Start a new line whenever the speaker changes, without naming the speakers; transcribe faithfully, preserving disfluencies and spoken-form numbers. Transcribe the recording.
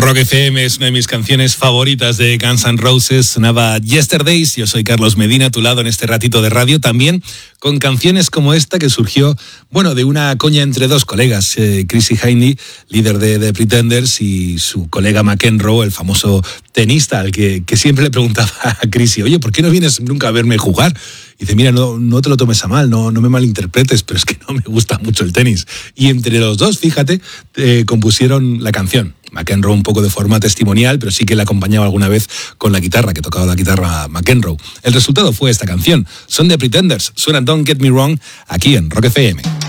Rock F M es una de mis canciones favoritas de Guns N' Roses. Sonaba Yesterdays. Yo soy Carlos Medina, a tu lado en este ratito de radio. También con canciones como esta que surgió, bueno, de una coña entre dos colegas. Eh, Chrissie Hynde, líder de, de Pretenders, y su colega McEnroe, el famoso tenista, al que, que siempre le preguntaba a Chrissie, oye, ¿por qué no vienes nunca a verme jugar? Y dice, mira, no, no te lo tomes a mal, no, no me malinterpretes, pero es que no me gusta mucho el tenis. Y entre los dos, fíjate, eh, compusieron la canción. McEnroe un poco de forma testimonial, pero sí que le acompañaba alguna vez con la guitarra, que tocaba la guitarra McEnroe. El resultado fue esta canción. Son de Pretenders, suena Don't Get Me Wrong, aquí en Rock F M.